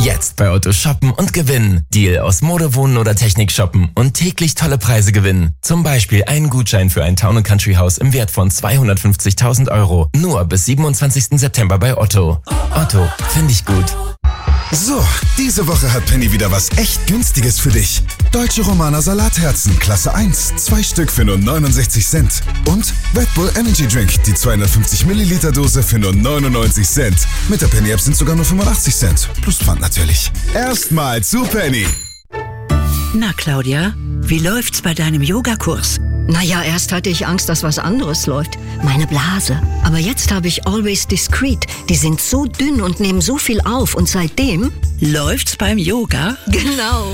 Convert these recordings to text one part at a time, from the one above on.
Jetzt bei Otto shoppen und gewinnen. Deal aus Mode, Wohnen oder Technik shoppen und täglich tolle Preise gewinnen. Zum Beispiel einen Gutschein für ein Town & Country Haus im Wert von 250.000 €. Nur bis 27. September bei Otto. Otto, finde ich gut. So, diese Woche hat Penny wieder was echt Günstiges für dich. Deutsche Romaner Salatherzen, Klasse 1, 2 Stück für nur 69 Cent. Und Red Bull Energy Drink, die 250 Milliliter Dose für nur 99 Cent. Mit der Penny App sind sogar nur 85 Cent. Plus Pfand natürlich. Erstmal zu Penny. Na, Claudia, wie läuft's bei deinem Yogakurs? Naja, erst hatte ich Angst, dass was anderes läuft. Meine Blase. Aber jetzt habe ich Always Discreet. Die sind so dünn und nehmen so viel auf. Und seitdem... Läuft's beim Yoga? Genau.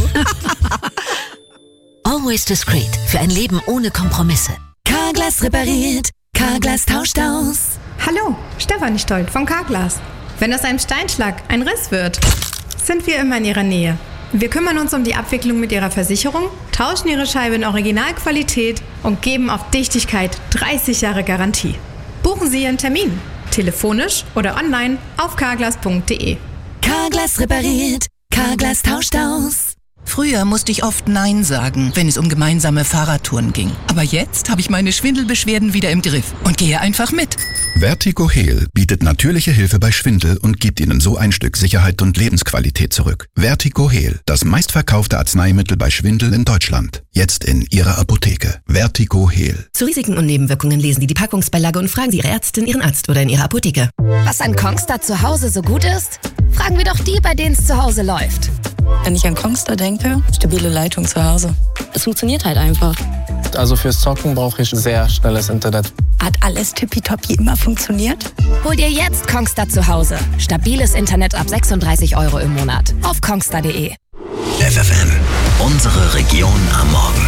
Always Discreet. Für ein Leben ohne Kompromisse. Carglass repariert. Carglass tauscht aus. Hallo, Stefanie Stolt von Carglass. Wenn aus einem Steinschlag ein Riss wird, sind wir immer in Ihrer Nähe. Wir kümmern uns um die Abwicklung mit Ihrer Versicherung, tauschen Ihre Scheibe in Originalqualität und geben auf Dichtigkeit 30 Jahre Garantie. Buchen Sie Ihren Termin, telefonisch oder online auf carglass.de. Carglass repariert. Carglass tauscht aus. Früher musste ich oft Nein sagen, wenn es um gemeinsame Fahrradtouren ging. Aber jetzt habe ich meine Schwindelbeschwerden wieder im Griff und gehe einfach mit. Vertigo Heal bietet natürliche Hilfe bei Schwindel und gibt Ihnen so ein Stück Sicherheit und Lebensqualität zurück. Vertigo Heal, das meistverkaufte Arzneimittel bei Schwindel in Deutschland. Jetzt in Ihrer Apotheke. Vertigo Heal. Zu Risiken und Nebenwirkungen lesen Sie die Packungsbeilage und fragen Sie Ihre Ärztin, Ihren Arzt oder in Ihrer Apotheke. Was an Kongstar zu Hause so gut ist? Fragen wir doch die, bei denen es zu Hause läuft. Wenn ich an Kongstar denke, stabile Leitung zu Hause. Es funktioniert halt einfach. Also fürs Zocken brauche ich sehr schnelles Internet. Hat alles tippitoppi immer funktioniert? Hol dir jetzt Kongstar zu Hause. Stabiles Internet ab 36 € im Monat. Auf kongstar.de. FFN, unsere Region am Morgen.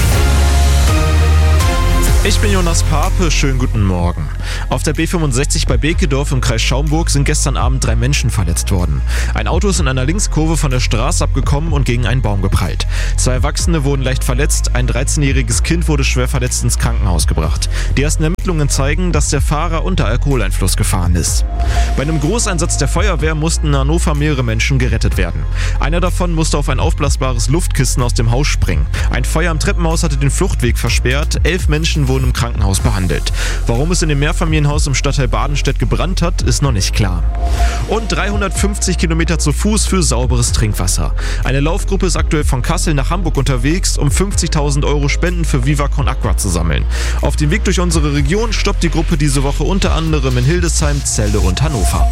Ich bin Jonas Pape, schönen guten Morgen. Auf der B65 bei Bekedorf im Kreis Schaumburg sind gestern Abend 3 Menschen verletzt worden. Ein Auto ist in einer Linkskurve von der Straße abgekommen und gegen einen Baum geprallt. 2 Erwachsene wurden leicht verletzt, ein 13-jähriges Kind wurde schwer verletzt ins Krankenhaus gebracht. Die ersten Ermittlungen zeigen, dass der Fahrer unter Alkoholeinfluss gefahren ist. Bei einem Großeinsatz der Feuerwehr mussten in Hannover mehrere Menschen gerettet werden. Einer davon musste auf ein aufblasbares Luftkissen aus dem Haus springen. Ein Feuer im Treppenhaus hatte den Fluchtweg versperrt, 11 Menschen wurden im Krankenhaus behandelt. Warum es in dem Mehrfamilienhaus im Stadtteil Badenstedt gebrannt hat, ist noch nicht klar. Und 350 Kilometer zu Fuß für sauberes Trinkwasser. Eine Laufgruppe ist aktuell von Kassel nach Hamburg unterwegs, um 50.000 € Spenden für Viva Con Aqua zu sammeln. Auf dem Weg durch unsere Region stoppt die Gruppe diese Woche unter anderem in Hildesheim, Celle und Hannover.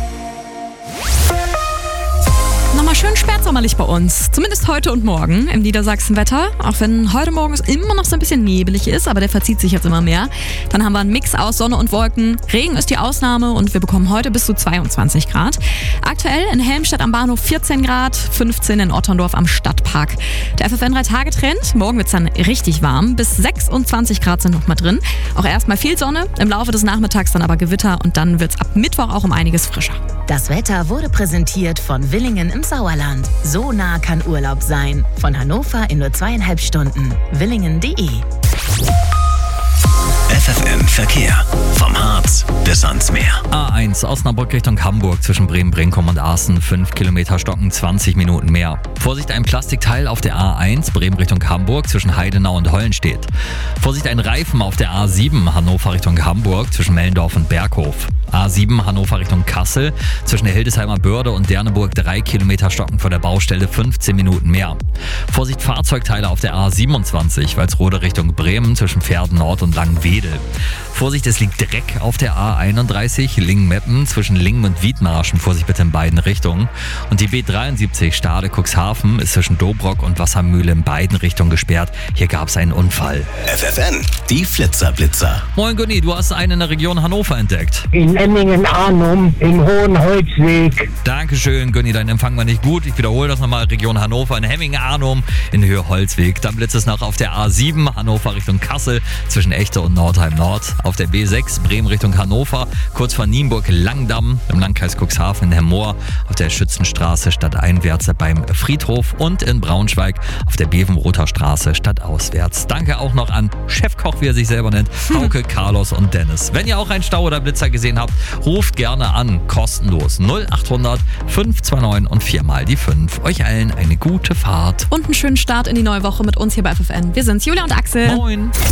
Nochmal schön spätsommerlich bei uns, zumindest heute und morgen im Niedersachsenwetter. Auch wenn heute Morgen es immer noch so ein bisschen nebelig ist, aber der verzieht sich jetzt immer mehr. Dann haben wir einen Mix aus Sonne und Wolken. Regen ist die Ausnahme und wir bekommen heute bis zu 22 Grad. Aktuell in Helmstedt am Bahnhof 14 Grad, 15 in Otterndorf am Stadtpark. Der FFN 3-Tage-Trend, morgen wird es dann richtig warm. Bis 26 Grad sind noch mal drin. Auch erstmal viel Sonne, im Laufe des Nachmittags dann aber Gewitter und dann wird es ab Mittwoch auch um einiges frischer. Das Wetter wurde präsentiert von Willingen im Sauerland. So nah kann Urlaub sein. Von Hannover in nur 2,5 Stunden. Willingen.de. FFN Verkehr. Vom Harz bis ans Meer. A1 Osnabrück Richtung Hamburg zwischen Bremen-Brinkum und Aaßen. 5 Kilometer stocken, 20 Minuten mehr. Vorsicht, ein Plastikteil auf der A1 Bremen Richtung Hamburg zwischen Heidenau und Hollenstedt. Vorsicht, ein Reifen auf der A7 Hannover Richtung Hamburg zwischen Mellendorf und Berghof. A7 Hannover Richtung Kassel zwischen der Hildesheimer Börde und Derneburg 3 Kilometer stocken vor der Baustelle, 15 Minuten mehr. Vorsicht, Fahrzeugteile auf der A27 Walsrode Richtung Bremen zwischen Pferden Nord und Langenwedel. Vorsicht, es liegt Dreck auf der A31 Lingen-Meppen zwischen Lingen und Wiedmarschen. Vorsicht bitte in beiden Richtungen. Und die B73 Stade-Cuxhaven ist zwischen Dobrock und Wassermühle in beiden Richtungen gesperrt. Hier gab es einen Unfall. FFN, die Flitzer-Blitzer. Moin Gunni, du hast einen in der Region Hannover entdeckt. In Emmingen-Arnum, im Hohenholzweg. Dankeschön, Gunni, dein Empfang war nicht gut. Ich wiederhole das nochmal, Region Hannover, in Hemmingen-Arnum, in Höhe Holzweg. Dann blitzt es noch auf der A7 Hannover Richtung Kassel zwischen Echte und Nordheim-Nord. Auf der B6 Bremen Richtung Hannover, kurz vor Nienburg-Langdamm, im Landkreis Cuxhaven in Hemmoor, auf der Schützenstraße stadteinwärts beim Friedhof und in Braunschweig auf der Bevenrother Straße stadtauswärts. Danke auch noch an Chefkoch, wie er sich selber nennt, Hauke, Carlos und Dennis. Wenn ihr auch einen Stau oder Blitzer gesehen habt, Ruft gerne an, kostenlos 0800 529 und 4 die 5. Euch allen eine gute Fahrt. Und einen schönen Start in die neue Woche mit uns hier bei FFN. Wir sind's, Julia und Axel. Moin.